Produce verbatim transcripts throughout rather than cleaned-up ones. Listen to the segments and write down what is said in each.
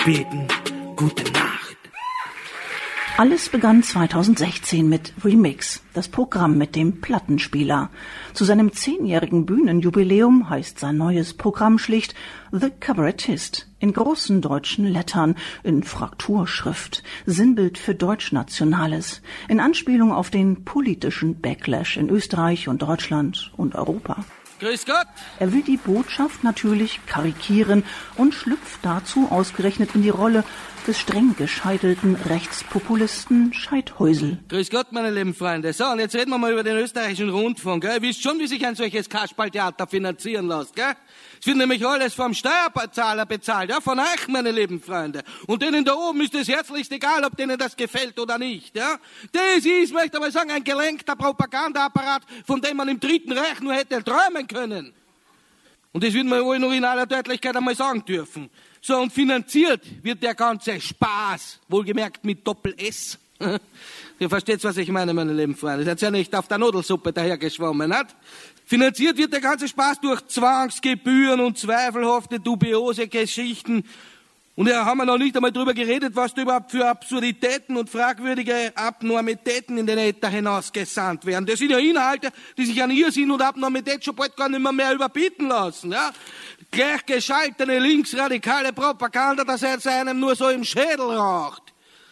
beten, gute Nacht. Alles begann zweitausendsechzehn mit Remix, das Programm mit dem Plattenspieler. Zu seinem zehnjährigen Bühnenjubiläum heißt sein neues Programm schlicht The Kabarettist, in großen deutschen Lettern, in Frakturschrift, Sinnbild für Deutschnationales, in Anspielung auf den politischen Backlash in Österreich und Deutschland und Europa. Grüß Gott! Er will die Botschaft natürlich karikieren und schlüpft dazu ausgerechnet in die Rolle des streng gescheitelten Rechtspopulisten Scheidhäusl. Grüß Gott, meine lieben Freunde. So, und jetzt reden wir mal über den österreichischen Rundfunk. Gell? Ihr wisst schon, wie sich ein solches Kasperltheater finanzieren lässt. Gell? Es wird nämlich alles vom Steuerzahler bezahlt, ja, von euch, meine lieben Freunde. Und denen da oben ist es herzlichst egal, ob denen das gefällt oder nicht. Ja? Das ist, möchte ich mal sagen, ein gelenkter Propagandaapparat, von dem man im Dritten Reich nur hätte träumen können. Und das wird man wohl noch in aller Deutlichkeit einmal sagen dürfen. So, und finanziert wird der ganze Spaß, wohlgemerkt mit Doppel-S. Ihr versteht, was ich meine, meine lieben Freunde. Ihr seid ja nicht auf der Nudelsuppe dahergeschwommen, nicht? Finanziert wird der ganze Spaß durch Zwangsgebühren und zweifelhafte, dubiose Geschichten. Und da haben wir noch nicht einmal drüber geredet, was da überhaupt für Absurditäten und fragwürdige Abnormitäten in den Äther hinausgesandt werden. Das sind ja Inhalte, die sich an Irrsinn und Abnormität schon bald gar nicht mehr, mehr überbieten lassen. Ja? Gleichgeschaltene linksradikale Propaganda, das jetzt einem nur so im Schädel raucht.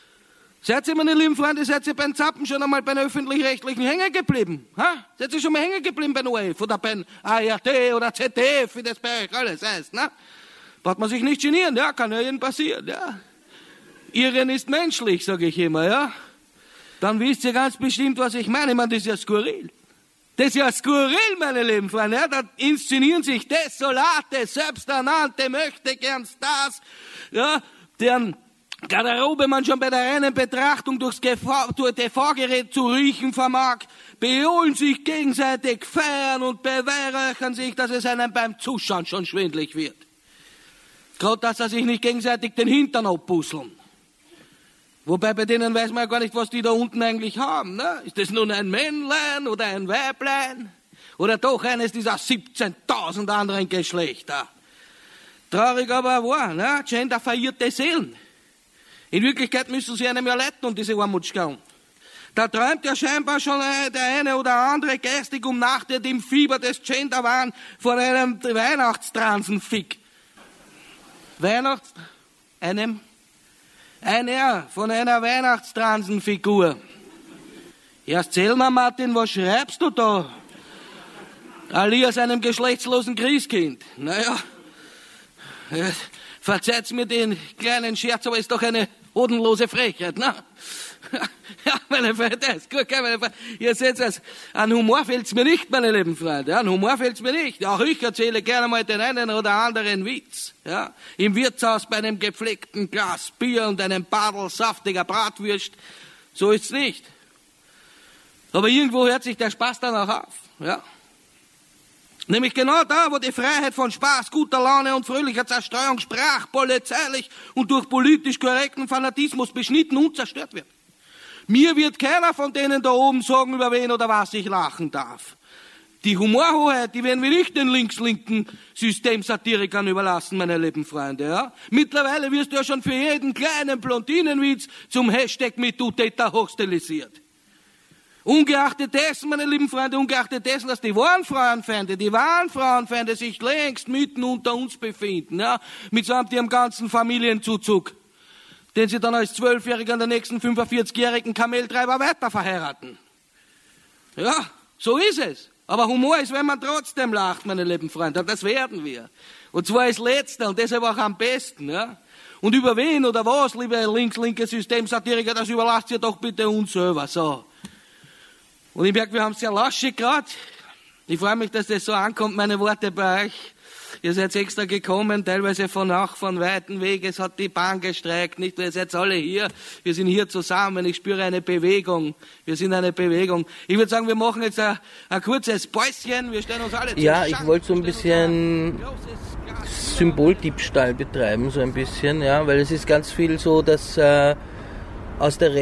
Seid ihr, meine lieben Freunde, seid ihr beim Zappen schon einmal bei den Öffentlich-Rechtlichen hängen geblieben? Ha? Seid ihr schon mal hängen geblieben bei O R F oder bei A R D oder Z D F, wie das bei euch alles heißt, ne? Braucht man sich nicht genieren, ja, kann ja jedem passieren, ja. Irren ist menschlich, sage ich immer, ja. Dann wisst ihr ganz bestimmt, was ich meine. Ich meine, das ist ja skurril. Das ist ja skurril, meine lieben Freunde. Ja, da inszenieren sich desolate, selbsternannte Möchtegern-Stars, ja, deren Garderobe man schon bei der reinen Betrachtung durchs T V-Gerät zu riechen vermag, beholen sich gegenseitig, feiern und beweihräuchern sich, dass es einem beim Zuschauen schon schwindlig wird. Gerade, dass sie sich nicht gegenseitig den Hintern abpuzzeln. Wobei bei denen weiß man ja gar nicht, was die da unten eigentlich haben. Ne? Ist das nun ein Männlein oder ein Weiblein? Oder doch eines dieser siebzehntausend anderen Geschlechter? Traurig aber wahr, ne? Gender verirrte Seelen. In Wirklichkeit müssen sie einem ja leiten um diese Armutsgauen. Da träumt ja scheinbar schon der eine oder andere geistig umnachtet im Fieber des Genderwahns von einem Weihnachtstransenfick. Weihnachts... einem... einer von einer Weihnachtstransenfigur. Erst erzähl mal, Martin, was schreibst du da? Alias einem geschlechtslosen Christkind. Naja, äh, verzeiht's mir den kleinen Scherz, aber ist doch eine hodenlose Frechheit, ne? Ja, meine Freunde, ist gut, meine Freunde. Ihr seht es, an Humor fehlt's mir nicht, meine lieben Freunde. An Humor fehlt's mir nicht. Auch ich erzähle gerne mal den einen oder anderen Witz. Ja, im Wirtshaus bei einem gepflegten Glas Bier und einem Badel saftiger Bratwürst. So ist's nicht. Aber irgendwo hört sich der Spaß dann auch auf. Ja. Nämlich genau da, wo die Freiheit von Spaß, guter Laune und fröhlicher Zerstreuung sprachpolizeilich und durch politisch korrekten Fanatismus beschnitten und zerstört wird. Mir wird keiner von denen da oben sagen, über wen oder was ich lachen darf. Die Humorhoheit, die werden wir nicht den links-linken Systemsatirikern überlassen, meine lieben Freunde. Ja? Mittlerweile wirst du ja schon für jeden kleinen Blondinenwitz zum Hashtag MeToo-Täter hochstilisiert. Ungeachtet dessen, meine lieben Freunde, ungeachtet dessen, dass die wahren Frauenfeinde, die wahren Frauenfeinde sich längst mitten unter uns befinden, ja, mitsamt ihrem ganzen Familienzuzug, den sie dann als Zwölfjähriger an der nächsten fünfundvierzigjährigen Kameltreiber weiter verheiraten. Ja, so ist es. Aber Humor ist, wenn man trotzdem lacht, meine lieben Freunde, und das werden wir. Und zwar als Letzter und deshalb auch am besten, ja. Und über wen oder was, liebe links-linke Systemsatiriker, das überlasst ihr doch bitte uns selber, so. Und ich merke, wir haben es sehr laschig gerade. Ich freue mich, dass das so ankommt, meine Worte bei euch. Ihr seid extra gekommen, teilweise von auch von weiten Weg. Es hat die Bahn gestreikt, nicht? Ihr seid alle hier. Wir sind hier zusammen. Ich spüre eine Bewegung. Wir sind eine Bewegung. Ich würde sagen, wir machen jetzt ein, ein kurzes Päuschen. Wir stellen uns alle zusammen. Ja, ich wollte so ein bisschen Symboldiebstahl betreiben, so ein bisschen, ja, weil es ist ganz viel so, dass äh, aus der